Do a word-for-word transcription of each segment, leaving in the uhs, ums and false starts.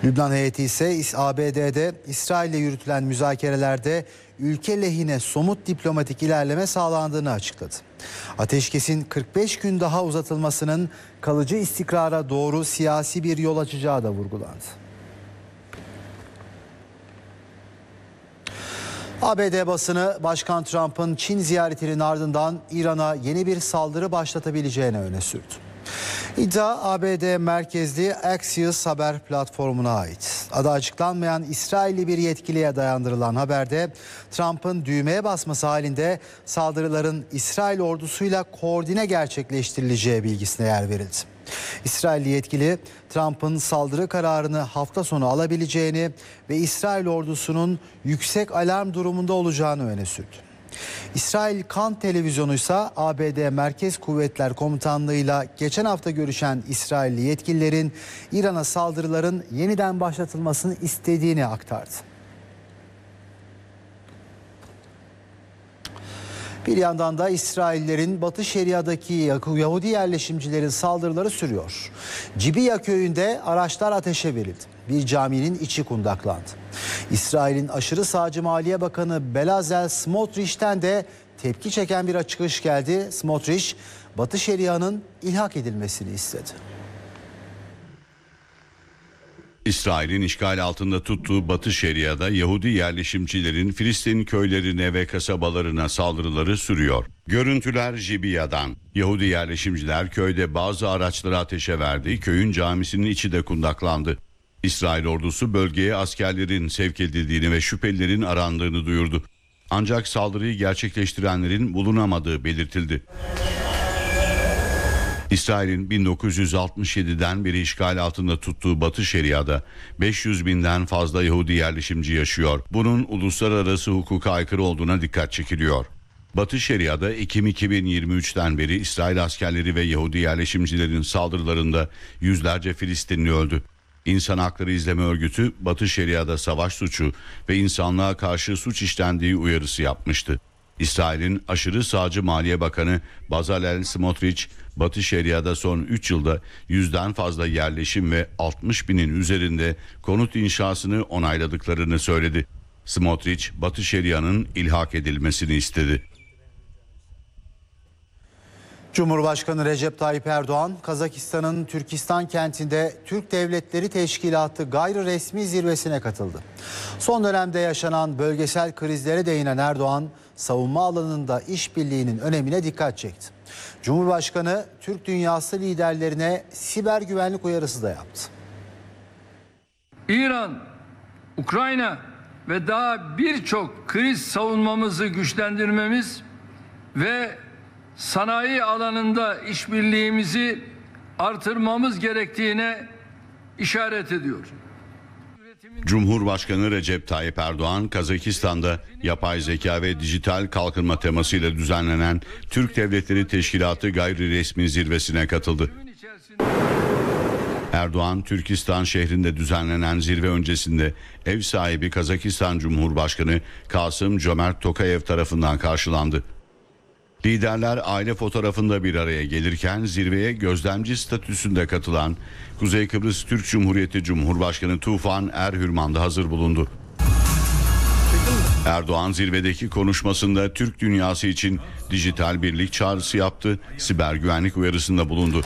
Lübnan heyeti ise A B D'de İsrail'le yürütülen müzakerelerde ülke lehine somut diplomatik ilerleme sağlandığını açıkladı. Ateşkesin kırk beş gün daha uzatılmasının kalıcı istikrara doğru siyasi bir yol açacağı da vurgulandı. A B D basını Başkan Trump'ın Çin ziyaretinin ardından İran'a yeni bir saldırı başlatabileceğini öne sürdü. İddia A B D merkezli Axios haber platformuna ait. Adı açıklanmayan İsrailli bir yetkiliye dayandırılan haberde Trump'ın düğmeye basması halinde saldırıların İsrail ordusuyla koordine gerçekleştirileceği bilgisine yer verildi. İsrailli yetkili Trump'ın saldırı kararını hafta sonu alabileceğini ve İsrail ordusunun yüksek alarm durumunda olacağını öne sürdü. İsrail Kan Televizyonu ise A B D Merkez Kuvvetler Komutanlığı'yla geçen hafta görüşen İsrailli yetkililerin İran'a saldırıların yeniden başlatılmasını istediğini aktardı. Bir yandan da İsraillerin Batı Şeria'daki Yahudi yerleşimcilerin saldırıları sürüyor. Cibiya köyünde araçlar ateşe verildi. Bir caminin içi kundaklandı. İsrail'in aşırı sağcı Maliye Bakanı Belazel Smotrich'ten de tepki çeken bir çıkış geldi. Smotrich, Batı Şeria'nın ilhak edilmesini istedi. İsrail'in işgal altında tuttuğu Batı Şeria'da Yahudi yerleşimcilerin Filistin köylerine ve kasabalarına saldırıları sürüyor. Görüntüler Cibiya'dan. Yahudi yerleşimciler köyde bazı araçları ateşe verdi, köyün camisinin içi de kundaklandı. İsrail ordusu bölgeye askerlerin sevk edildiğini ve şüphelilerin arandığını duyurdu. Ancak saldırıyı gerçekleştirenlerin bulunamadığı belirtildi. İsrail'in bin dokuz yüz altmış yediden beri işgal altında tuttuğu Batı Şeria'da beş yüz binden fazla Yahudi yerleşimci yaşıyor. Bunun uluslararası hukuka aykırı olduğuna dikkat çekiliyor. Batı Şeria'da Ekim iki bin yirmi üçten beri İsrail askerleri ve Yahudi yerleşimcilerin saldırılarında yüzlerce Filistinli öldü. İnsan Hakları İzleme Örgütü Batı Şeria'da savaş suçu ve insanlığa karşı suç işlendiği uyarısı yapmıştı. İsrail'in aşırı sağcı Maliye Bakanı Bezalel Smotrich, Batı Şeria'da son üç yılda yüzden fazla yerleşim ve altmış binin üzerinde konut inşasını onayladıklarını söyledi. Smotrich, Batı Şeria'nın ilhak edilmesini istedi. Cumhurbaşkanı Recep Tayyip Erdoğan, Kazakistan'ın Türkistan kentinde Türk Devletleri Teşkilatı gayri resmi zirvesine katıldı. Son dönemde yaşanan bölgesel krizlere değinen Erdoğan, savunma alanında işbirliğinin önemine dikkat çekti. Cumhurbaşkanı, Türk dünyası liderlerine siber güvenlik uyarısı da yaptı. İran, Ukrayna ve daha birçok kriz savunmamızı güçlendirmemiz ve sanayi alanında işbirliğimizi artırmamız gerektiğine işaret ediyor. Cumhurbaşkanı Recep Tayyip Erdoğan, Kazakistan'da yapay zeka ve dijital kalkınma temasıyla düzenlenen Türk Devletleri Teşkilatı gayri resmi zirvesine katıldı. Erdoğan, Türkistan şehrinde düzenlenen zirve öncesinde ev sahibi Kazakistan Cumhurbaşkanı Kasım-Jomart Tokayev tarafından karşılandı. Liderler aile fotoğrafında bir araya gelirken zirveye gözlemci statüsünde katılan Kuzey Kıbrıs Türk Cumhuriyeti Cumhurbaşkanı Tufan Erhürman da hazır bulundu. Erdoğan zirvedeki konuşmasında Türk dünyası için dijital birlik çağrısı yaptı, siber güvenlik uyarısında bulundu.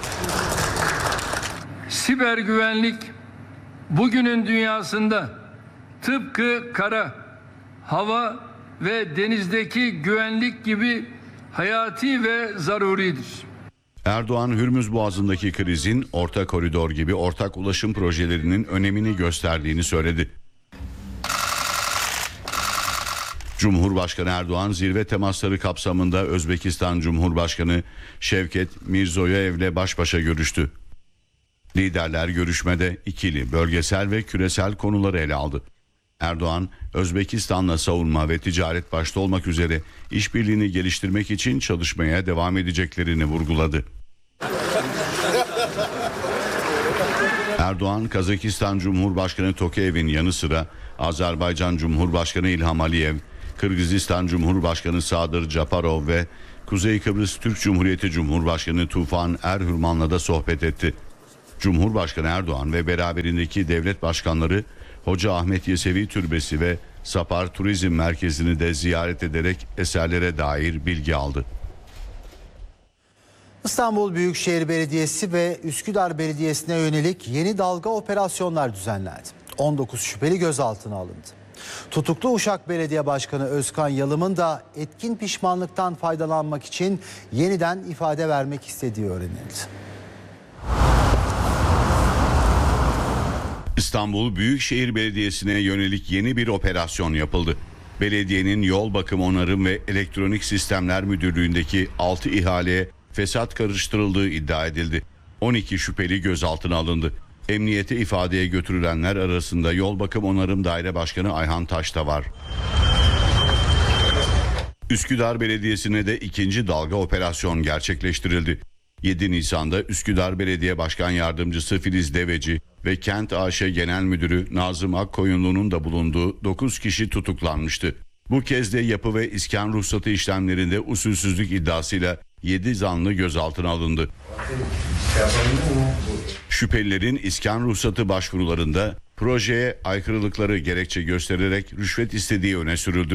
Siber güvenlik bugünün dünyasında tıpkı kara, hava ve denizdeki güvenlik gibi hayati ve zaruridir. Erdoğan, Hürmüz Boğazı'ndaki krizin orta koridor gibi ortak ulaşım projelerinin önemini gösterdiğini söyledi. Cumhurbaşkanı Erdoğan zirve temasları kapsamında Özbekistan Cumhurbaşkanı Şevket Mirzoyev'le baş başa görüştü. Liderler görüşmede ikili, bölgesel ve küresel konuları ele aldı. Erdoğan, Özbekistan'la savunma ve ticaret başta olmak üzere işbirliğini geliştirmek için çalışmaya devam edeceklerini vurguladı. Erdoğan, Kazakistan Cumhurbaşkanı Tokayev'in yanı sıra Azerbaycan Cumhurbaşkanı İlham Aliyev, Kırgızistan Cumhurbaşkanı Sadır Japarov ve Kuzey Kıbrıs Türk Cumhuriyeti Cumhurbaşkanı Tufan Erhürman'la da sohbet etti. Cumhurbaşkanı Erdoğan ve beraberindeki devlet başkanları Hoca Ahmet Yesevi Türbesi ve Sapar Turizm Merkezi'ni de ziyaret ederek eserlere dair bilgi aldı. İstanbul Büyükşehir Belediyesi ve Üsküdar Belediyesi'ne yönelik yeni dalga operasyonlar düzenlendi. on dokuz şüpheli gözaltına alındı. Tutuklu Uşak Belediye Başkanı Özkan Yalım'ın da etkin pişmanlıktan faydalanmak için yeniden ifade vermek istediği öğrenildi. İstanbul Büyükşehir Belediyesi'ne yönelik yeni bir operasyon yapıldı. Belediyenin Yol Bakım Onarım ve Elektronik Sistemler Müdürlüğü'ndeki altı ihaleye fesat karıştırıldığı iddia edildi. on iki şüpheli gözaltına alındı. Emniyete ifadeye götürülenler arasında Yol Bakım Onarım Daire Başkanı Ayhan Taş da var. Üsküdar Belediyesi'ne de ikinci dalga operasyon gerçekleştirildi. yedi Nisan'da Üsküdar Belediye Başkan Yardımcısı Filiz Deveci ve Kent A Ş Genel Müdürü Nazım Akkoyunlu'nun da bulunduğu dokuz kişi tutuklanmıştı. Bu kez de yapı ve iskan ruhsatı işlemlerinde usulsüzlük iddiasıyla yedi zanlı gözaltına alındı. Şüphelilerin iskan ruhsatı başvurularında projeye aykırılıkları gerekçe göstererek rüşvet istediği öne sürüldü.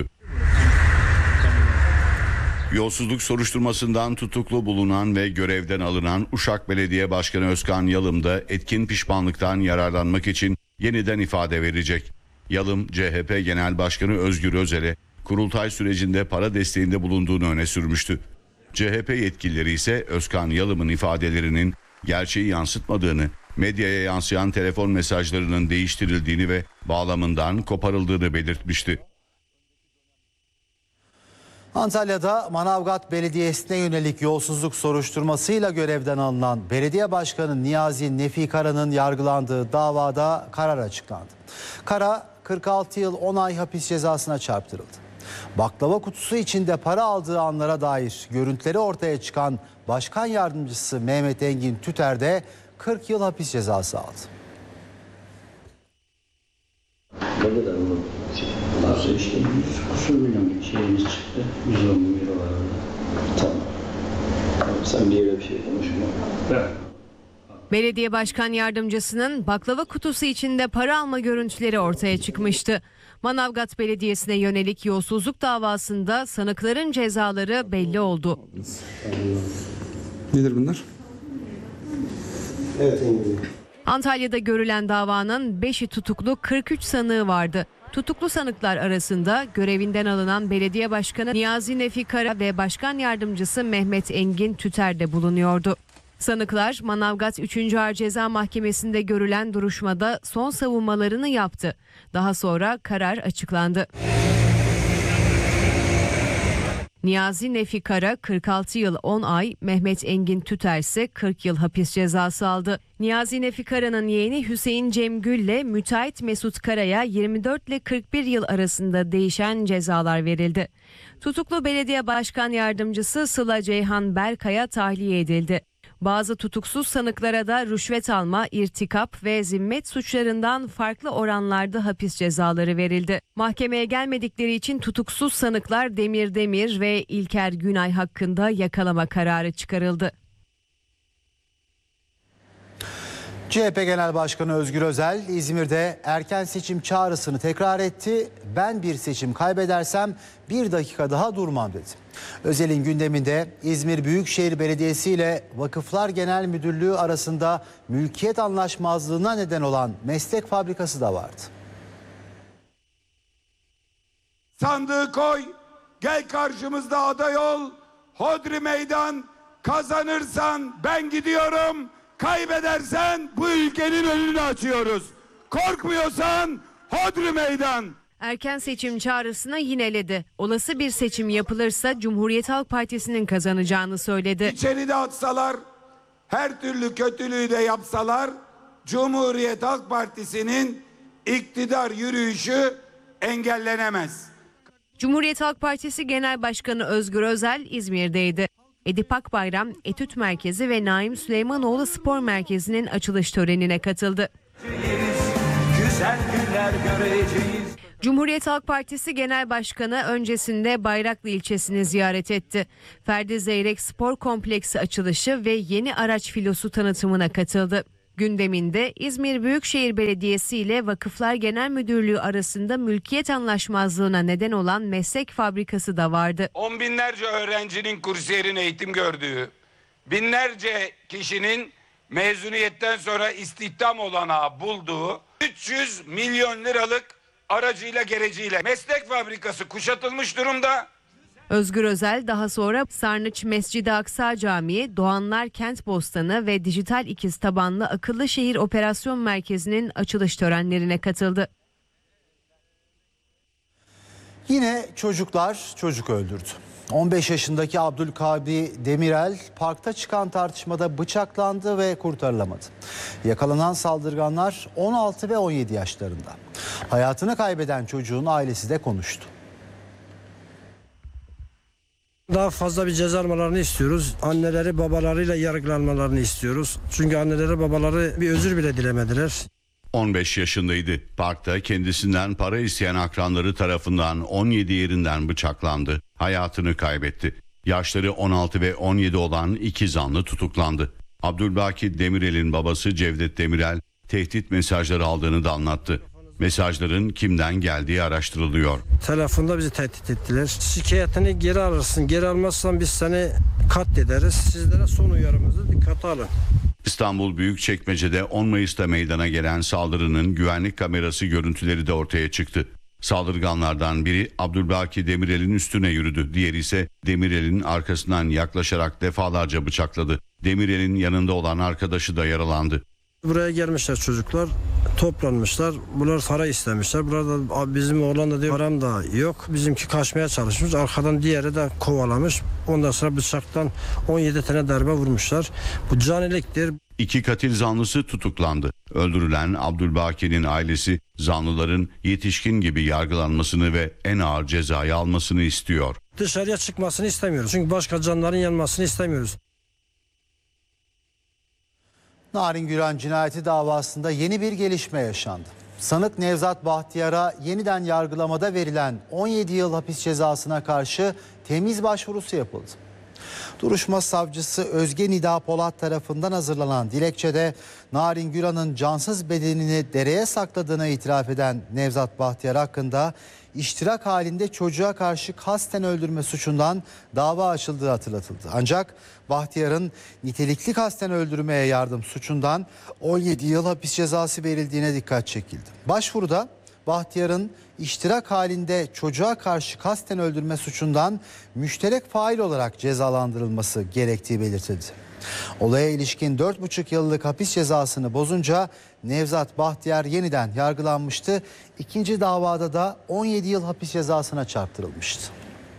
Yolsuzluk soruşturmasından tutuklu bulunan ve görevden alınan Uşak Belediye Başkanı Özkan Yalım da etkin pişmanlıktan yararlanmak için yeniden ifade verecek. Yalım, C H P Genel Başkanı Özgür Özel'e kurultay sürecinde para desteğinde bulunduğunu öne sürmüştü. C H P yetkilileri ise Özkan Yalım'ın ifadelerinin gerçeği yansıtmadığını, medyaya yansıyan telefon mesajlarının değiştirildiğini ve bağlamından koparıldığını belirtmişti. Antalya'da Manavgat Belediyesi'ne yönelik yolsuzluk soruşturmasıyla görevden alınan Belediye Başkanı Niyazi Nefi Kara'nın yargılandığı davada karar açıklandı. Kara kırk altı yıl on ay hapis cezasına çarptırıldı. Baklava kutusu içinde para aldığı anlara dair görüntüleri ortaya çıkan Başkan Yardımcısı Mehmet Engin Tüter de kırk yıl hapis cezası aldı. Burada da bu varsa işte yüz kusur milyon şeyimiz çıktı. yüz on bin euro var orada. Tamam. Sen bir yere bir şey konuşma. Evet. Belediye Başkan Yardımcısının baklava kutusu içinde para alma görüntüleri ortaya çıkmıştı. Manavgat Belediyesi'ne yönelik yolsuzluk davasında sanıkların cezaları belli oldu. Nedir bunlar? Evet. Antalya'da görülen davanın beşi tutuklu, kırk üç sanığı vardı. Tutuklu sanıklar arasında görevinden alınan Belediye Başkanı Niyazi Nefi Kara ve Başkan Yardımcısı Mehmet Engin Tüter de bulunuyordu. Sanıklar Manavgat üçüncü Ağır Ceza Mahkemesi'nde görülen duruşmada son savunmalarını yaptı. Daha sonra karar açıklandı. Niyazi Nefi Kara kırk altı yıl on ay, Mehmet Engin Tüter ise kırk yıl hapis cezası aldı. Niyazi Nefi Kara'nın yeğeni Hüseyin Cemgül ile müteahhit Mesut Kara'ya yirmi dört ile kırk bir yıl arasında değişen cezalar verildi. Tutuklu Belediye Başkan Yardımcısı Sıla Ceyhan Berkay'a tahliye edildi. Bazı tutuksuz sanıklara da rüşvet alma, irtikap ve zimmet suçlarından farklı oranlarda hapis cezaları verildi. Mahkemeye gelmedikleri için tutuksuz sanıklar Demir Demir ve İlker Günay hakkında yakalama kararı çıkarıldı. C H P Genel Başkanı Özgür Özel İzmir'de erken seçim çağrısını tekrar etti. Ben bir seçim kaybedersem bir dakika daha durmam dedi. Özel'in gündeminde İzmir Büyükşehir Belediyesi ile Vakıflar Genel Müdürlüğü arasında mülkiyet anlaşmazlığına neden olan meslek fabrikası da vardı. Sandığı koy, gel karşımızda aday ol, hodri meydan, kazanırsan ben gidiyorum, kaybedersen bu ülkenin önünü açıyoruz. Korkmuyorsan hodri meydan. Erken seçim çağrısına yineledi. Olası bir seçim yapılırsa Cumhuriyet Halk Partisi'nin kazanacağını söyledi. İçeride atsalar, her türlü kötülüğü de yapsalar, Cumhuriyet Halk Partisi'nin iktidar yürüyüşü engellenemez. Cumhuriyet Halk Partisi Genel Başkanı Özgür Özel İzmir'deydi. Edip Akbayram Etüt Merkezi ve Naim Süleymanoğlu Spor Merkezi'nin açılış törenine katıldı. Güzel günler göreceğiz. Cumhuriyet Halk Partisi Genel Başkanı öncesinde Bayraklı ilçesini ziyaret etti. Ferdi Zeyrek Spor Kompleksi açılışı ve yeni araç filosu tanıtımına katıldı. Gündeminde İzmir Büyükşehir Belediyesi ile Vakıflar Genel Müdürlüğü arasında mülkiyet anlaşmazlığına neden olan meslek fabrikası da vardı. On binlerce öğrencinin, kursiyerin eğitim gördüğü, binlerce kişinin mezuniyetten sonra istihdam olanağı bulduğu üç yüz milyon liralık aracıyla gereciyle meslek fabrikası kuşatılmış durumda. Özgür Özel daha sonra Sarnıç Mescid-i Aksa Camii, Doğanlar Kent Bostanı ve Dijital İkiz tabanlı Akıllı Şehir Operasyon Merkezi'nin açılış törenlerine katıldı. Yine çocuklar çocuk öldürdü. on beş yaşındaki Abdülkadir Demirel parkta çıkan tartışmada bıçaklandı ve kurtarılamadı. Yakalanan saldırganlar on altı ve on yedi yaşlarında. Hayatını kaybeden çocuğun ailesi de konuştu. Daha fazla bir ceza almalarını istiyoruz. Anneleri babalarıyla yargılanmalarını istiyoruz. Çünkü anneleri babaları bir özür bile dilemediler. on beş yaşındaydı. Parkta kendisinden para isteyen akranları tarafından on yedi yerinden bıçaklandı. Hayatını kaybetti. Yaşları on altı ve on yedi olan iki zanlı tutuklandı. Abdülbaki Demirel'in babası Cevdet Demirel tehdit mesajları aldığını da anlattı. Mesajların kimden geldiği araştırılıyor. Telefonda bizi tehdit ettiler. Şikayetini geri alırsın. Geri almazsan biz seni katlederiz. Sizlere son uyarımızı dikkate alın. İstanbul Büyükçekmece'de on Mayıs'ta meydana gelen saldırının güvenlik kamerası görüntüleri de ortaya çıktı. Saldırganlardan biri Abdülbaki Demirel'in üstüne yürüdü. Diğeri ise Demirel'in arkasından yaklaşarak defalarca bıçakladı. Demirel'in yanında olan arkadaşı da yaralandı. Buraya gelmişler çocuklar, toplanmışlar. Bunlar para istemişler. Burada bizim oğlan da diyor param da yok. Bizimki kaçmaya çalışmış. Arkadan diğeri de kovalamış. Ondan sonra bıçaktan on yedi tane darbe vurmuşlar. Bu caniliktir. İki katil zanlısı tutuklandı. Öldürülen Abdülbaki'nin ailesi zanlıların yetişkin gibi yargılanmasını ve en ağır cezayı almasını istiyor. Dışarıya çıkmasını istemiyoruz. Çünkü başka canların yanmasını istemiyoruz. Narin Güran cinayeti davasında yeni bir gelişme yaşandı. Sanık Nevzat Bahtiyar'a yeniden yargılamada verilen on yedi yıl hapis cezasına karşı temiz başvurusu yapıldı. Duruşma savcısı Özge Nida Polat tarafından hazırlanan dilekçede Narin Güran'ın cansız bedenini dereye sakladığına itiraf eden Nevzat Bahtiyar hakkında iştirak halinde çocuğa karşı kasten öldürme suçundan dava açıldığı hatırlatıldı. Ancak Bahtiyar'ın nitelikli kasten öldürmeye yardım suçundan on yedi yıl hapis cezası verildiğine dikkat çekildi. Başvuruda Bahtiyar'ın iştirak halinde çocuğa karşı kasten öldürme suçundan müşterek fail olarak cezalandırılması gerektiği belirtildi. Olaya ilişkin dört buçuk yıllık hapis cezasını bozunca Nevzat Bahtiyar yeniden yargılanmıştı. İkinci davada da on yedi yıl hapis cezasına çarptırılmıştı.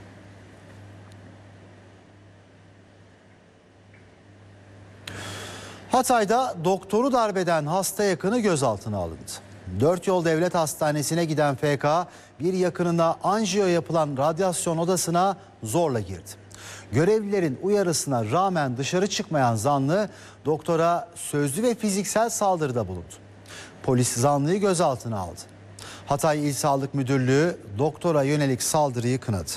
Hatay'da doktoru darbeden hasta yakını gözaltına alındı. Dört Yol Devlet Hastanesi'ne giden F K bir yakınına anjiyo yapılan radyasyon odasına zorla girdi. Görevlilerin uyarısına rağmen dışarı çıkmayan zanlı doktora sözlü ve fiziksel saldırıda bulundu. Polis zanlıyı gözaltına aldı. Hatay İl Sağlık Müdürlüğü doktora yönelik saldırıyı kınadı.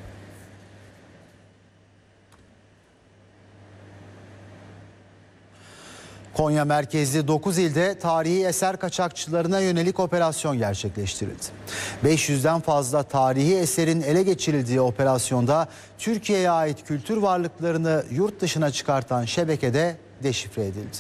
Konya merkezli dokuz ilde tarihi eser kaçakçılarına yönelik operasyon gerçekleştirildi. beş yüzden fazla tarihi eserin ele geçirildiği operasyonda Türkiye'ye ait kültür varlıklarını yurt dışına çıkartan şebekede deşifre edildi.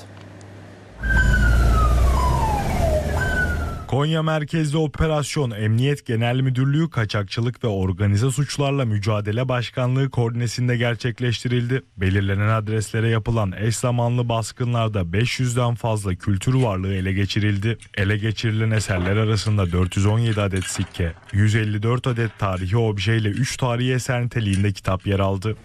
Konya merkezli operasyon Emniyet Genel Müdürlüğü Kaçakçılık ve Organize Suçlarla Mücadele Başkanlığı koordinesinde gerçekleştirildi. Belirlenen adreslere yapılan eş zamanlı baskınlarda beş yüzden fazla kültür varlığı ele geçirildi. Ele geçirilen eserler arasında dört yüz on yedi adet sikke, yüz elli dört adet tarihi obje ile üç tarihi eser niteliğinde kitap yer aldı.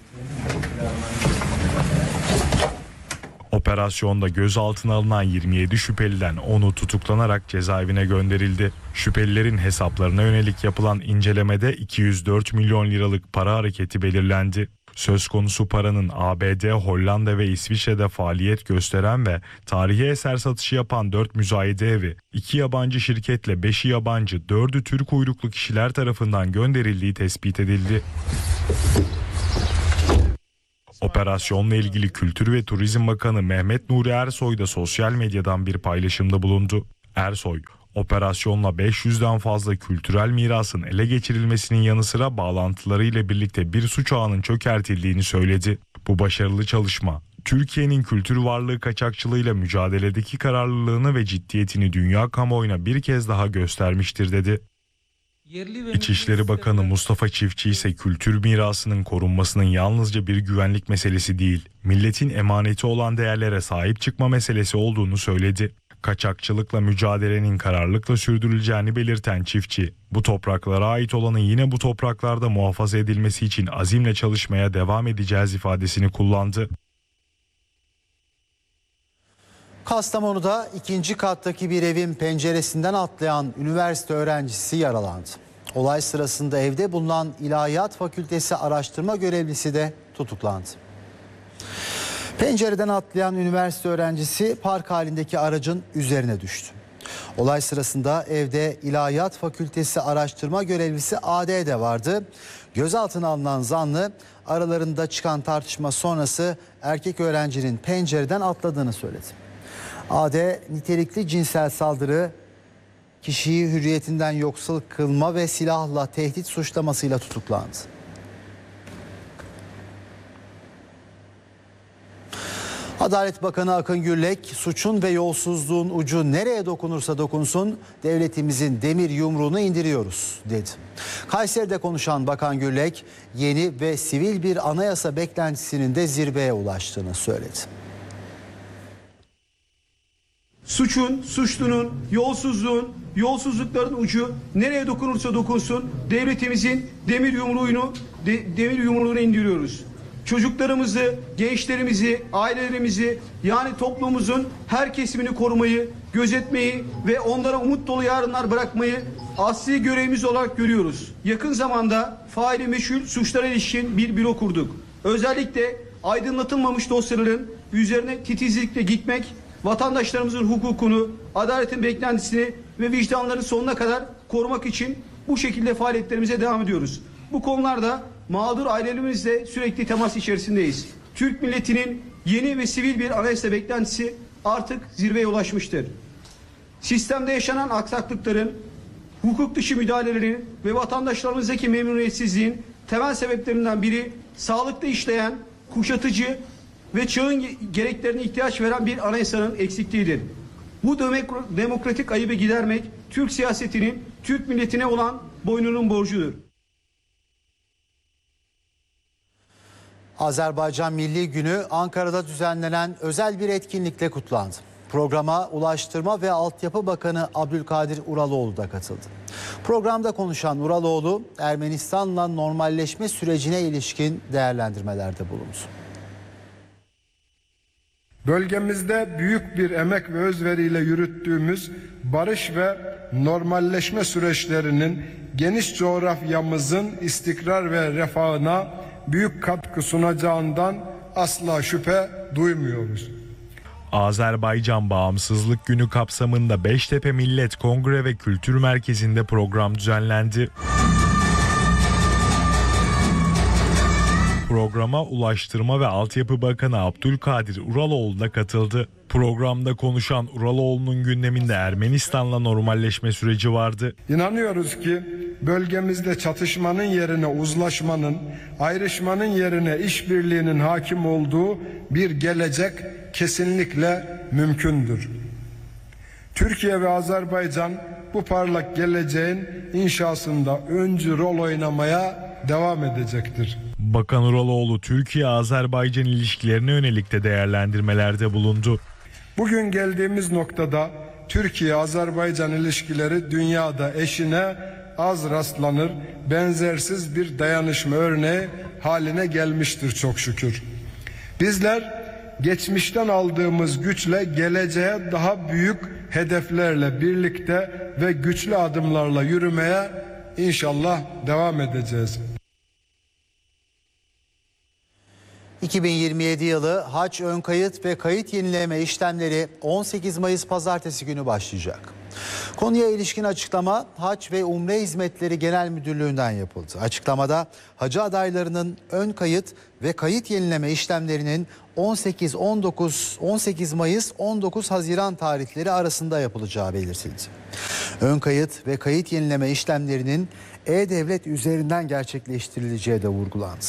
Operasyonda gözaltına alınan yirmi yedi şüpheliden onu tutuklanarak cezaevine gönderildi. Şüphelilerin hesaplarına yönelik yapılan incelemede iki yüz dört milyon liralık para hareketi belirlendi. Söz konusu paranın A B D, Hollanda ve İsviçre'de faaliyet gösteren ve tarihi eser satışı yapan dört müzayede evi, iki yabancı şirketle beşi yabancı, dördü Türk uyruklu kişiler tarafından gönderildiği tespit edildi. Operasyonla ilgili Kültür ve Turizm Bakanı Mehmet Nuri Ersoy da sosyal medyadan bir paylaşımda bulundu. Ersoy, operasyonla beş yüzden fazla kültürel mirasın ele geçirilmesinin yanı sıra bağlantılarıyla birlikte bir suç ağının çökertildiğini söyledi. Bu başarılı çalışma, Türkiye'nin kültür varlığı kaçakçılığıyla mücadeledeki kararlılığını ve ciddiyetini dünya kamuoyuna bir kez daha göstermiştir dedi. İçişleri Bakanı Mustafa Çiftçi ise kültür mirasının korunmasının yalnızca bir güvenlik meselesi değil, milletin emaneti olan değerlere sahip çıkma meselesi olduğunu söyledi. Kaçakçılıkla mücadelenin kararlılıkla sürdürüleceğini belirten Çiftçi, bu topraklara ait olanın yine bu topraklarda muhafaza edilmesi için azimle çalışmaya devam edeceğiz ifadesini kullandı. Kastamonu'da ikinci kattaki bir evin penceresinden atlayan üniversite öğrencisi yaralandı. Olay sırasında evde bulunan İlahiyat Fakültesi araştırma görevlisi de tutuklandı. Pencereden atlayan üniversite öğrencisi park halindeki aracın üzerine düştü. Olay sırasında evde İlahiyat Fakültesi araştırma görevlisi A D de vardı. Gözaltına alınan zanlı aralarında çıkan tartışma sonrası erkek öğrencinin pencereden atladığını söyledi. A D nitelikli cinsel saldırı, kişiyi hürriyetinden yoksul kılma ve silahla tehdit suçlamasıyla tutuklandı. Adalet Bakanı Akın Gürlek, suçun ve yolsuzluğun ucu nereye dokunursa dokunsun devletimizin demir yumruğunu indiriyoruz dedi. Kayseri'de konuşan Bakan Gürlek, yeni ve sivil bir anayasa beklentisinin de zirveye ulaştığını söyledi. Suçun, suçlunun, yolsuzluğun, yolsuzlukların ucu nereye dokunursa dokunsun devletimizin demir yumruğunu de, demir yumruğunu indiriyoruz. Çocuklarımızı, gençlerimizi, ailelerimizi yani toplumumuzun her kesimini korumayı, gözetmeyi ve onlara umut dolu yarınlar bırakmayı asli görevimiz olarak görüyoruz. Yakın zamanda faili meşhur suçlara ilişkin bir büro kurduk. Özellikle aydınlatılmamış dosyaların üzerine titizlikle gitmek, vatandaşlarımızın hukukunu, adaletin beklentisini ve vicdanlarını sonuna kadar korumak için bu şekilde faaliyetlerimize devam ediyoruz. Bu konularda mağdur ailelerimizle sürekli temas içerisindeyiz. Türk milletinin yeni ve sivil bir anayasa beklentisi artık zirveye ulaşmıştır. Sistemde yaşanan aksaklıkların, hukuk dışı müdahalelerin ve vatandaşlarımızdaki memnuniyetsizliğin temel sebeplerinden biri sağlıklı işleyen, kuşatıcı ve çağın gereklerine ihtiyaç veren bir anayasanın eksikliğidir. Bu demokratik ayıbı gidermek Türk siyasetinin Türk milletine olan boynunun borcudur. Azerbaycan Milli Günü Ankara'da düzenlenen özel bir etkinlikle kutlandı. Programa Ulaştırma ve Altyapı Bakanı Abdülkadir Uraloğlu da katıldı. Programda konuşan Uraloğlu, Ermenistan'la normalleşme sürecine ilişkin değerlendirmelerde bulundu. Bölgemizde büyük bir emek ve özveriyle yürüttüğümüz barış ve normalleşme süreçlerinin geniş coğrafyamızın istikrar ve refahına büyük katkı sunacağından asla şüphe duymuyoruz. Azerbaycan Bağımsızlık Günü kapsamında Beştepe Millet Kongre ve Kültür Merkezi'nde program düzenlendi. Programa Ulaştırma ve Altyapı Bakanı Abdülkadir Uraloğlu da katıldı. Programda konuşan Uraloğlu'nun gündeminde Ermenistan'la normalleşme süreci vardı. İnanıyoruz ki bölgemizde çatışmanın yerine uzlaşmanın, ayrışmanın yerine işbirliğinin hakim olduğu bir gelecek kesinlikle mümkündür. Türkiye ve Azerbaycan bu parlak geleceğin inşasında öncü rol oynamaya devam edecektir. Bakan Uraloğlu Türkiye-Azerbaycan ilişkilerine yönelik de değerlendirmelerde bulundu. Bugün geldiğimiz noktada Türkiye-Azerbaycan ilişkileri dünyada eşine az rastlanır, benzersiz bir dayanışma örneği haline gelmiştir çok şükür. Bizler geçmişten aldığımız güçle geleceğe daha büyük hedeflerle birlikte ve güçlü adımlarla yürümeye inşallah devam edeceğiz. iki bin yirmi yedi yılı hac ön kayıt ve kayıt yenileme işlemleri on sekiz Mayıs Pazartesi günü başlayacak. Konuya ilişkin açıklama Hac ve Umre Hizmetleri Genel Müdürlüğü'nden yapıldı. Açıklamada hacı adaylarının ön kayıt ve kayıt yenileme işlemlerinin on sekiz on dokuz on sekiz Mayıs on dokuz Haziran tarihleri arasında yapılacağı belirtildi. Ön kayıt ve kayıt yenileme işlemlerinin E-Devlet üzerinden gerçekleştirileceği de vurgulandı.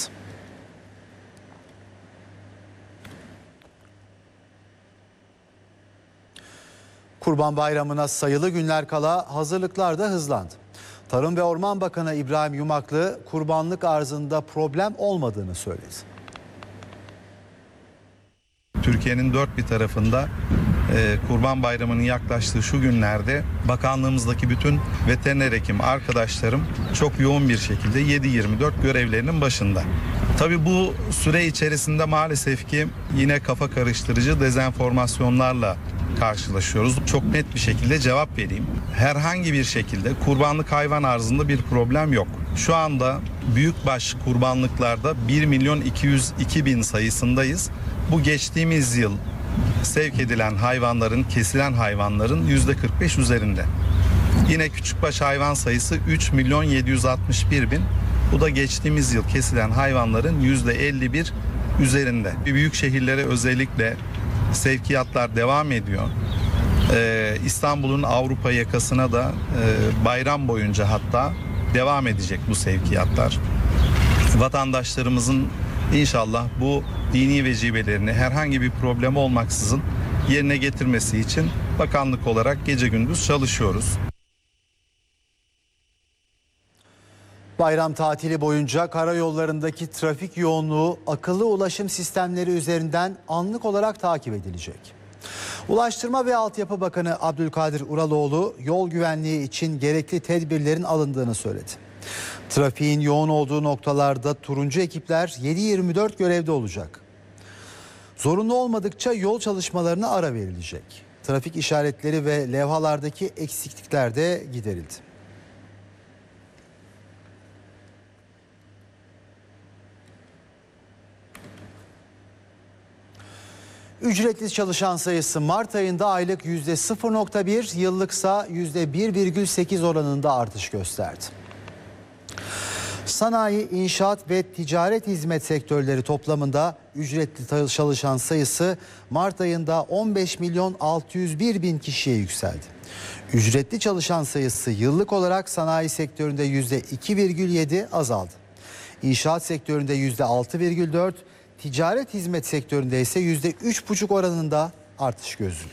Kurban Bayramı'na sayılı günler kala hazırlıklar da hızlandı. Tarım ve Orman Bakanı İbrahim Yumaklı kurbanlık arzında problem olmadığını söyledi. Türkiye'nin dört bir tarafında e, Kurban Bayramı'nın yaklaştığı şu günlerde bakanlığımızdaki bütün veteriner hekim arkadaşlarım çok yoğun bir şekilde yedi yirmi dört görevlerinin başında. Tabii bu süre içerisinde maalesef ki yine kafa karıştırıcı dezenformasyonlarla karşılaşıyoruz. Çok net bir şekilde cevap vereyim. Herhangi bir şekilde kurbanlık hayvan arzında bir problem yok. Şu anda büyükbaş kurbanlıklarda bir milyon iki yüz iki bin sayısındayız. Bu geçtiğimiz yıl sevk edilen hayvanların, kesilen hayvanların yüzde kırk beş üzerinde. Yine küçükbaş hayvan sayısı üç milyon yedi yüz altmış bir bin. Bu da geçtiğimiz yıl kesilen hayvanların yüzde elli bir üzerinde. Büyük şehirlere özellikle sevkiyatlar devam ediyor. Ee, İstanbul'un Avrupa yakasına da e, bayram boyunca hatta devam edecek bu sevkiyatlar. Vatandaşlarımızın İnşallah bu dini vecibelerini herhangi bir problem olmaksızın yerine getirmesi için bakanlık olarak gece gündüz çalışıyoruz. Bayram tatili boyunca karayollarındaki trafik yoğunluğu akıllı ulaşım sistemleri üzerinden anlık olarak takip edilecek. Ulaştırma ve Altyapı Bakanı Abdülkadir Uraloğlu yol güvenliği için gerekli tedbirlerin alındığını söyledi. Trafiğin yoğun olduğu noktalarda turuncu ekipler yedi yirmi dört görevde olacak. Zorunlu olmadıkça yol çalışmalarına ara verilecek. Trafik işaretleri ve levhalardaki eksiklikler de giderildi. Ücretli çalışan sayısı Mart ayında aylık yüzde sıfır nokta bir, yıllıksa yüzde bir virgül sekiz oranında artış gösterdi. Sanayi, inşaat ve ticaret hizmet sektörleri toplamında ücretli çalışan sayısı Mart ayında on beş milyon altı yüz bir bin kişiye yükseldi. Ücretli çalışan sayısı yıllık olarak sanayi sektöründe yüzde iki virgül yedi azaldı. İnşaat sektöründe yüzde altı virgül dört, ticaret hizmet sektöründe ise yüzde üç buçuk oranında artış gözüktü.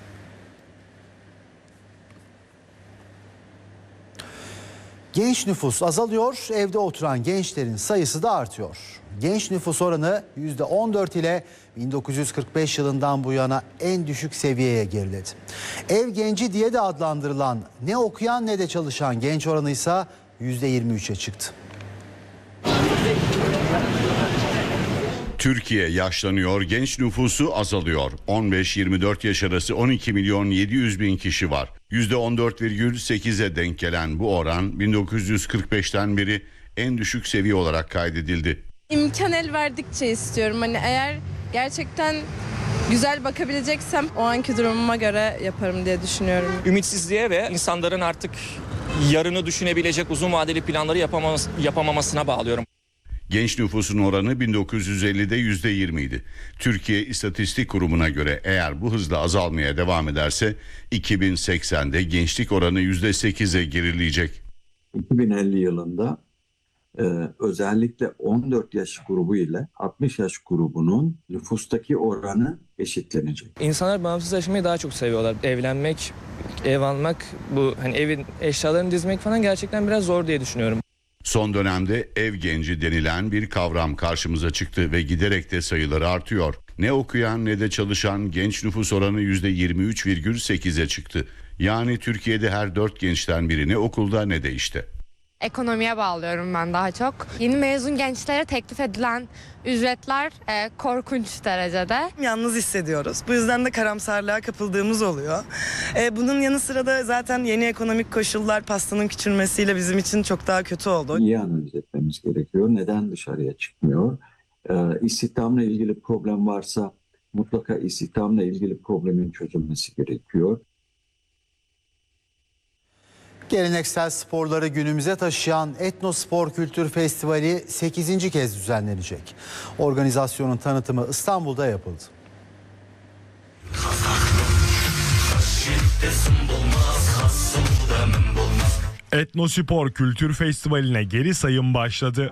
Genç nüfus azalıyor, evde oturan gençlerin sayısı da artıyor. Genç nüfus oranı yüzde on dört ile bin dokuz yüz kırk beş yılından bu yana en düşük seviyeye geriledi. Ev genci diye de adlandırılan ne okuyan ne de çalışan genç oranı ise yüzde yirmi üçe çıktı. Türkiye yaşlanıyor, genç nüfusu azalıyor. on beş yirmi dört yaş arası on iki milyon yedi yüz bin kişi var. yüzde on dört virgül sekize denk gelen bu oran bin dokuz yüz kırk beşten beri en düşük seviye olarak kaydedildi. İmkan el verdikçe istiyorum. Hani eğer gerçekten güzel bakabileceksem o anki durumuma göre yaparım diye düşünüyorum. Ümitsizliğe ve insanların artık yarını düşünebilecek uzun vadeli planları yapamaması, yapamamasına bağlıyorum. Genç nüfusun oranı bin dokuz yüz ellide yüzde yirmi idi. Türkiye İstatistik Kurumu'na göre eğer bu hızla azalmaya devam ederse iki bin seksende gençlik oranı yüzde sekize gerileyecek. iki bin elli yılında e, özellikle on dört yaş grubu ile altmış yaş grubunun nüfustaki oranı eşitlenecek. İnsanlar bağımsız yaşamayı daha çok seviyorlar. Evlenmek, ev almak, bu hani evin eşyalarını dizmek falan gerçekten biraz zor diye düşünüyorum. Son dönemde ev genci denilen bir kavram karşımıza çıktı ve giderek de sayıları artıyor. Ne okuyan ne de çalışan genç nüfus oranı yüzde yirmi üç virgül sekize çıktı. Yani Türkiye'de her dört gençten biri ne okulda ne de işte. Ekonomiye bağlıyorum ben daha çok. Yeni mezun gençlere teklif edilen ücretler e, korkunç derecede. Yalnız hissediyoruz. Bu yüzden de karamsarlığa kapıldığımız oluyor. E, bunun yanı sıra da zaten yeni ekonomik koşullar pastanın küçülmesiyle bizim için çok daha kötü oldu. İyi analiz etmemiz gerekiyor. Neden dışarıya çıkmıyor? E, istihdamla ilgili problem varsa mutlaka istihdamla ilgili problemin çözülmesi gerekiyor. Geleneksel sporları günümüze taşıyan Etnospor Kültür Festivali sekizinci kez düzenlenecek. Organizasyonun tanıtımı İstanbul'da yapıldı. Etnospor Kültür Festivali'ne geri sayım başladı.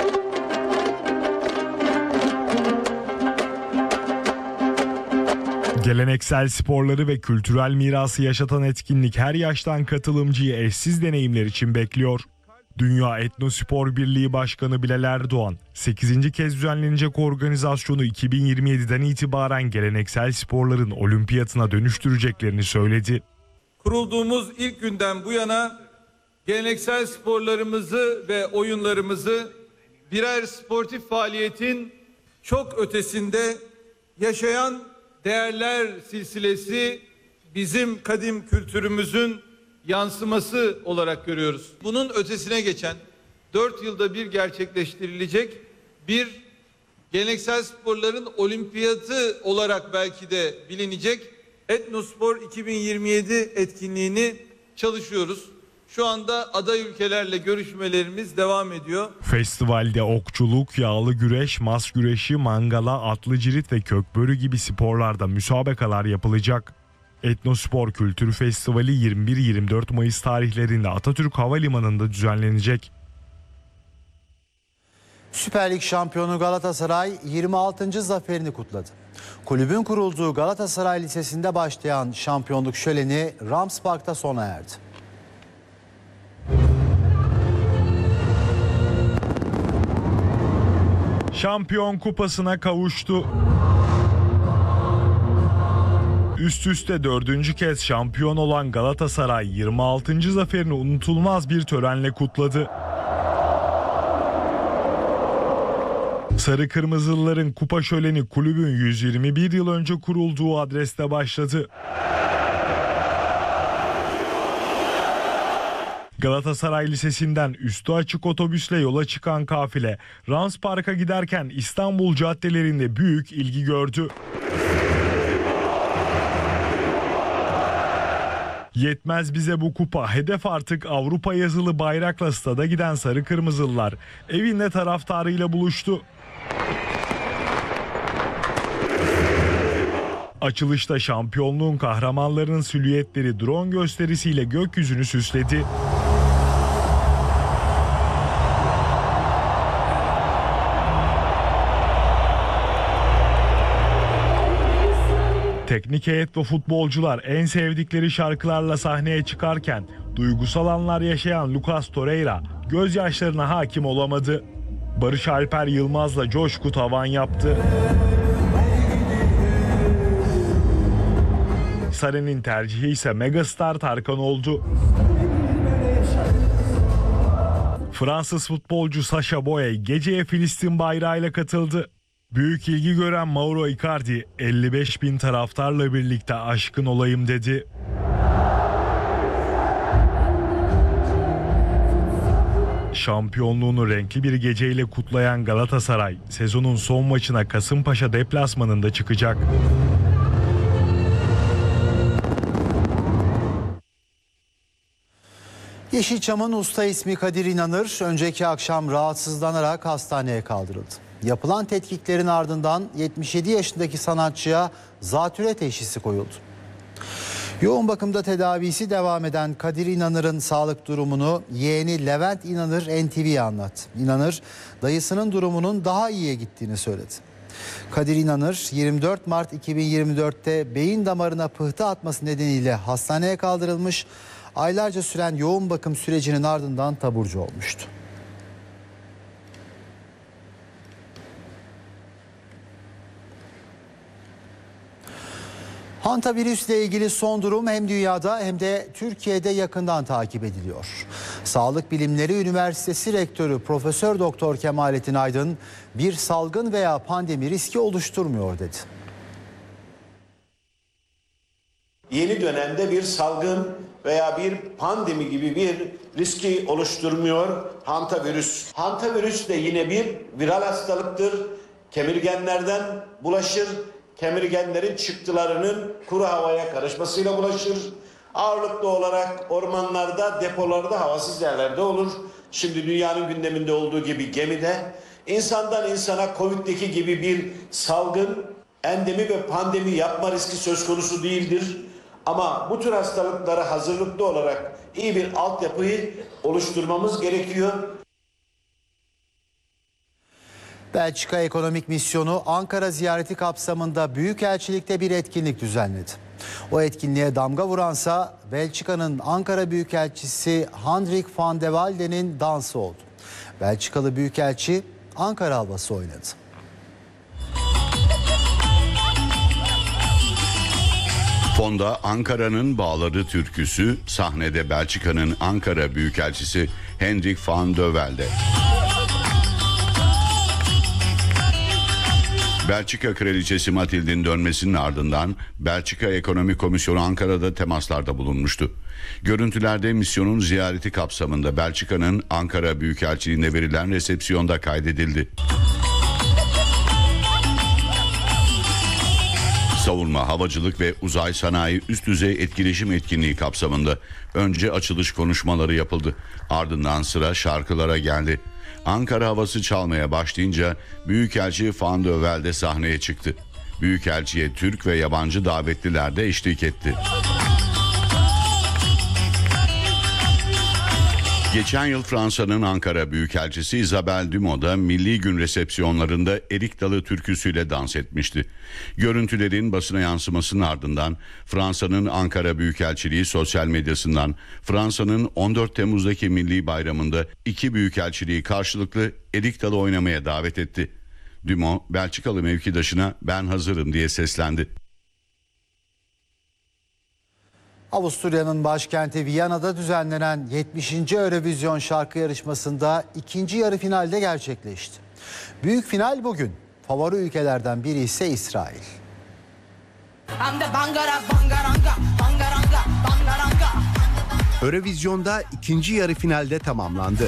Geleneksel sporları ve kültürel mirası yaşatan etkinlik her yaştan katılımcıyı eşsiz deneyimler için bekliyor. Dünya Etnospor Birliği Başkanı Bilal Erdoğan, sekizinci kez düzenlenecek organizasyonu iki bin yirmi yediden itibaren geleneksel sporların olimpiyatına dönüştüreceklerini söyledi. Kurulduğumuz ilk günden bu yana geleneksel sporlarımızı ve oyunlarımızı birer sportif faaliyetin çok ötesinde yaşayan değerler silsilesi, bizim kadim kültürümüzün yansıması olarak görüyoruz. Bunun ötesine geçen dört yılda bir gerçekleştirilecek bir geleneksel sporların olimpiyatı olarak belki de bilinecek Etnospor iki bin yirmi yedi etkinliğini çalışıyoruz. Şu anda aday ülkelerle görüşmelerimiz devam ediyor. Festivalde okçuluk, yağlı güreş, mas güreşi, mangala, atlı cirit ve kökbörü gibi sporlarda müsabakalar yapılacak. Etnospor Kültür Festivali yirmi bir yirmi dört Mayıs tarihlerinde Atatürk Havalimanı'nda düzenlenecek. Süper Lig şampiyonu Galatasaray yirmi altıncı zaferini kutladı. Kulübün kurulduğu Galatasaray Lisesi'nde başlayan şampiyonluk şöleni Rams Park'ta sona erdi. Şampiyon kupasına kavuştu. Üst üste dördüncü kez şampiyon olan Galatasaray yirmi altıncı zaferini unutulmaz bir törenle kutladı. Sarı Kırmızılıların kupa şöleni kulübün yüz yirmi bir yıl önce kurulduğu adreste başladı. Galatasaray Lisesi'nden üstü açık otobüsle yola çıkan kafile Rams Park'a giderken İstanbul caddelerinde büyük ilgi gördü. Yetmez bize bu kupa, hedef artık Avrupa yazılı bayrakla stada giden Sarı Kırmızılılar evinde taraftarıyla buluştu. Açılışta şampiyonluğun kahramanlarının silüetleri drone gösterisiyle gökyüzünü süsledi. Teknik heyet ve futbolcular en sevdikleri şarkılarla sahneye çıkarken duygusal anlar yaşayan Lucas Torreira gözyaşlarına hakim olamadı. Barış Alper Yılmaz'la coşku tavan yaptı. Sarı'nın tercihi ise megastar Tarkan oldu. Fransız futbolcu Sacha Boey geceye Filistin bayrağıyla katıldı. Büyük ilgi gören Mauro Icardi elli beş bin taraftarla birlikte aşkın olayım dedi. Şampiyonluğunu renkli bir geceyle kutlayan Galatasaray sezonun son maçına Kasımpaşa deplasmanında çıkacak. Yeşilçam'ın usta ismi Kadir İnanır önceki akşam rahatsızlanarak hastaneye kaldırıldı. Yapılan tetkiklerin ardından yetmiş yedi yaşındaki sanatçıya zatürre teşhisi koyuldu. Yoğun bakımda tedavisi devam eden Kadir İnanır'ın sağlık durumunu yeğeni Levent İnanır N T V'ye anlattı. İnanır dayısının durumunun daha iyiye gittiğini söyledi. Kadir İnanır yirmi dört Mart iki bin yirmi dört'te beyin damarına pıhtı atması nedeniyle hastaneye kaldırılmış, aylarca süren yoğun bakım sürecinin ardından taburcu olmuştu. Hantavirüsle ilgili son durum hem dünyada hem de Türkiye'de yakından takip ediliyor. Sağlık Bilimleri Üniversitesi Rektörü Profesör Doktor Kemalettin Aydın bir salgın veya pandemi riski oluşturmuyor dedi. Yeni dönemde bir salgın veya bir pandemi gibi bir riski oluşturmuyor hantavirüs. Hantavirüs de yine bir viral hastalıktır. Kemirgenlerden bulaşır. Kemirgenlerin çıktılarının kuru havaya karışmasıyla bulaşır. Ağırlıklı olarak ormanlarda, depolarda, havasız yerlerde olur. Şimdi dünyanın gündeminde olduğu gibi gemide. İnsandan insana Covid'deki gibi bir salgın, endemi ve pandemi yapma riski söz konusu değildir. Ama bu tür hastalıklara hazırlıklı olarak iyi bir altyapıyı oluşturmamız gerekiyor. Belçika Ekonomik Misyonu Ankara ziyareti kapsamında Büyükelçilik'te bir etkinlik düzenledi. O etkinliğe damga vuransa Belçika'nın Ankara Büyükelçisi Hendrik van de Walde'nin dansı oldu. Belçikalı Büyükelçi Ankara havası oynadı. Fonda Ankara'nın Bağları türküsü, sahnede Belçika'nın Ankara Büyükelçisi Hendrik van de Walde. Belçika Kraliçesi Mathilde'nin dönmesinin ardından Belçika Ekonomik Komisyonu Ankara'da temaslarda bulunmuştu. Görüntülerde misyonun ziyareti kapsamında Belçika'nın Ankara Büyükelçiliğine verilen resepsiyonda kaydedildi. Savunma, havacılık ve uzay sanayi üst düzey etkileşim etkinliği kapsamında önce açılış konuşmaları yapıldı. Ardından sıra şarkılara geldi. Ankara havası çalmaya başlayınca Büyükelçi Van de Walde sahneye çıktı. Büyükelçiye Türk ve yabancı davetliler de eşlik etti. Geçen yıl Fransa'nın Ankara Büyükelçisi Isabelle Dumont da Milli Gün resepsiyonlarında Erik Dalı türküsüyle dans etmişti. Görüntülerin basına yansımasının ardından Fransa'nın Ankara Büyükelçiliği sosyal medyasından Fransa'nın on dört Temmuz'daki Milli Bayramı'nda iki büyükelçiliği karşılıklı Erik Dalı oynamaya davet etti. Dumont, Belçikalı mevkidaşına "ben hazırım" diye seslendi. Avusturya'nın başkenti Viyana'da düzenlenen yetmişinci Eurovision şarkı yarışmasında ikinci yarı finalde gerçekleşti. Büyük final bugün. Favori ülkelerden biri ise İsrail. Eurovision'da ikinci yarı finalde tamamlandı.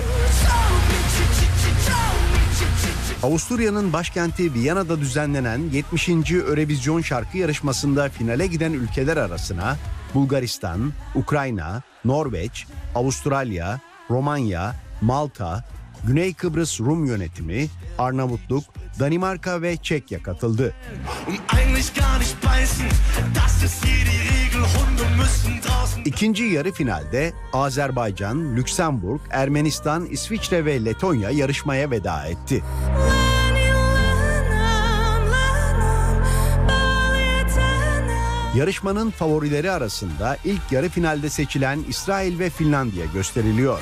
Avusturya'nın başkenti Viyana'da düzenlenen yetmişinci Eurovision şarkı yarışmasında finale giden ülkeler arasına Bulgaristan, Ukrayna, Norveç, Avustralya, Romanya, Malta, Güney Kıbrıs Rum Yönetimi, Arnavutluk, Danimarka ve Çekya katıldı. İkinci yarı finalde Azerbaycan, Lüksemburg, Ermenistan, İsviçre ve Letonya yarışmaya veda etti. Yarışmanın favorileri arasında ilk yarı finalde seçilen İsrail ve Finlandiya gösteriliyor.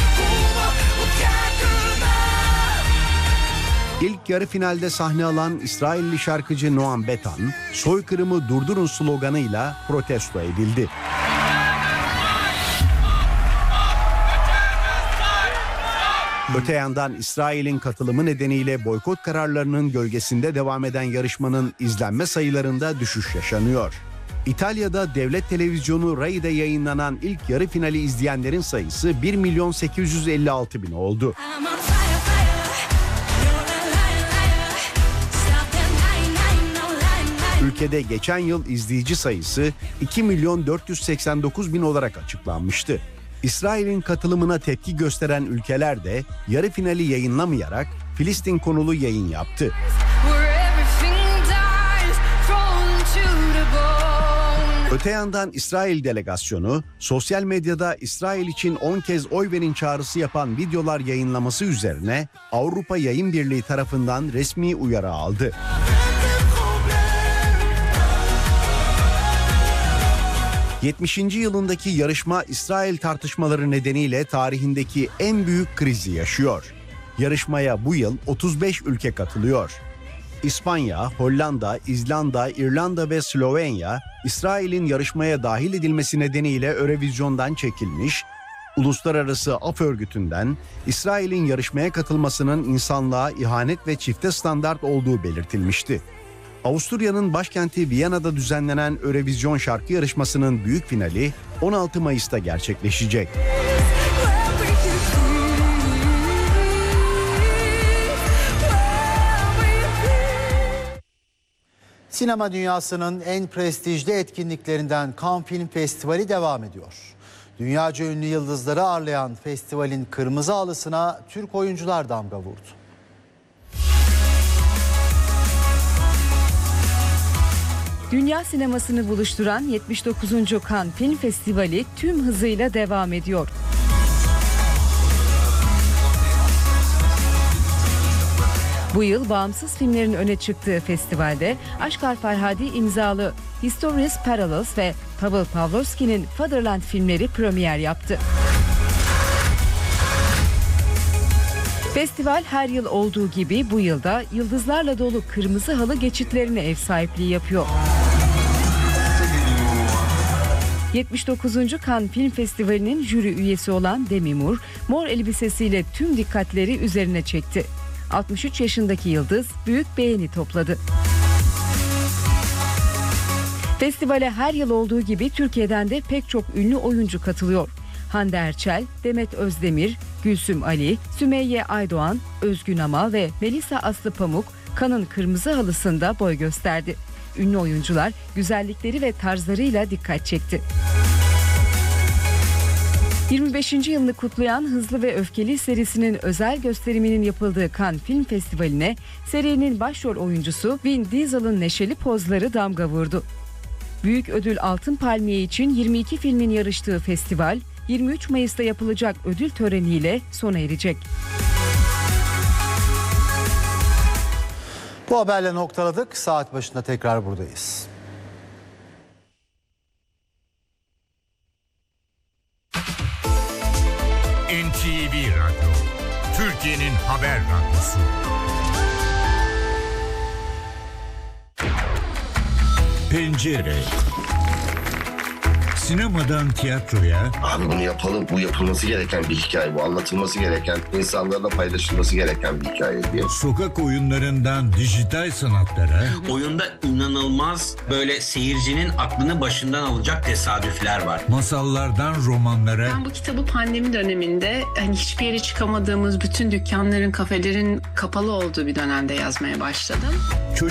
İlk yarı finalde sahne alan İsrailli şarkıcı Noam Betan, "Soykırımı durdurun" sloganıyla protesto edildi. Öte yandan İsrail'in katılımı nedeniyle boykot kararlarının gölgesinde devam eden yarışmanın izlenme sayılarında düşüş yaşanıyor. İtalya'da devlet televizyonu Rai'de yayınlanan ilk yarı finali izleyenlerin sayısı bir milyon sekiz yüz elli altı bin oldu. Ülkede geçen yıl izleyici sayısı iki milyon dört yüz seksen dokuz bin olarak açıklanmıştı. İsrail'in katılımına tepki gösteren ülkeler de yarı finali yayınlamayarak Filistin konulu yayın yaptı. Öte yandan İsrail delegasyonu sosyal medyada İsrail için on kez oy verin çağrısı yapan videolar yayınlaması üzerine Avrupa Yayın Birliği tarafından resmi uyarı aldı. yetmişinci yılındaki yarışma İsrail tartışmaları nedeniyle tarihindeki en büyük krizi yaşıyor. Yarışmaya bu yıl otuz beş ülke katılıyor. İspanya, Hollanda, İzlanda, İrlanda ve Slovenya, İsrail'in yarışmaya dahil edilmesi nedeniyle Eurovision'dan çekilmiş, Uluslararası Af Örgütü'nden İsrail'in yarışmaya katılmasının insanlığa ihanet ve çifte standart olduğu belirtilmişti. Avusturya'nın başkenti Viyana'da düzenlenen Eurovision şarkı yarışmasının büyük finali on altı Mayıs'ta gerçekleşecek. Sinema dünyasının en prestijli etkinliklerinden Cannes Film Festivali devam ediyor. Dünyaca ünlü yıldızları ağırlayan festivalin kırmızı halısına Türk oyuncular damga vurdu. Dünya sinemasını buluşturan yetmiş dokuzuncu Cannes Film Festivali tüm hızıyla devam ediyor. Bu yıl bağımsız filmlerin öne çıktığı festivalde Aşkar Farhadi imzalı Histories Parallels ve Pavel Pawlowski'nin Fatherland filmleri premier yaptı. Festival her yıl olduğu gibi bu yılda yıldızlarla dolu kırmızı halı geçitlerine ev sahipliği yapıyor. yetmiş dokuzuncu Cannes Film Festivali'nin jüri üyesi olan Demi Moore, mor elbisesiyle tüm dikkatleri üzerine çekti. altmış üç yaşındaki yıldız büyük beğeni topladı. Festivale her yıl olduğu gibi Türkiye'den de pek çok ünlü oyuncu katılıyor. Hande Erçel, Demet Özdemir, Gülsüm Ali, Sümeyye Aydoğan, Özgün Amal ve Melisa Aslı Pamuk Cannes'ın kırmızı halısında boy gösterdi. Ünlü oyuncular güzellikleri ve tarzlarıyla dikkat çekti. yirmi beşinci yılını kutlayan Hızlı ve Öfkeli serisinin özel gösteriminin yapıldığı Cannes Film Festivali'ne serinin başrol oyuncusu Vin Diesel'ın neşeli pozları damga vurdu. Büyük ödül Altın Palmiye için yirmi iki filmin yarıştığı festival, yirmi üç Mayıs'ta yapılacak ödül töreniyle sona erecek. Bu haberle noktaladık. Saat başında tekrar buradayız. N T V Radyo, Türkiye'nin haber radyosu. Pencere. Sinemadan tiyatroya. Abi bunu yapalım. Bu yapılması gereken bir hikaye. Bu anlatılması gereken, insanlarla paylaşılması gereken bir hikaye diye. Sokak oyunlarından dijital sanatlara. Oyunda inanılmaz böyle seyircinin aklını başından alacak tesadüfler var. Masallardan romanlara. Ben bu kitabı pandemi döneminde hani hiçbir yere çıkamadığımız bütün dükkanların, kafelerin kapalı olduğu bir dönemde yazmaya başladım.